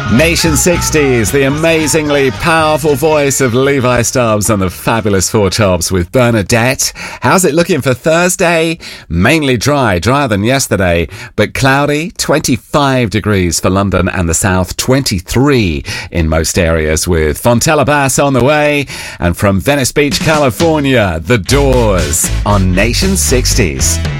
Nation 60s, the amazingly powerful voice of Levi Stubbs and the fabulous Four Tops with Bernadette. How's it looking for Thursday? Mainly dry, drier than yesterday, but cloudy. 25 degrees for London and the south, 23 in most areas, with Fontella Bass on the way. And from Venice Beach, California, The Doors on Nation 60s.